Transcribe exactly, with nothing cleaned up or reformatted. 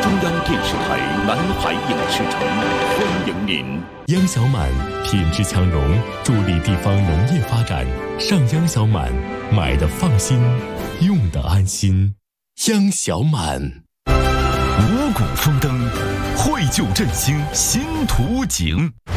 中央电视台南海影视城欢迎您。 央小满品质强融，助力地方农业发展。上央小满，买的放心，用的安心。央小满。 五谷丰登，绘就振兴新图景。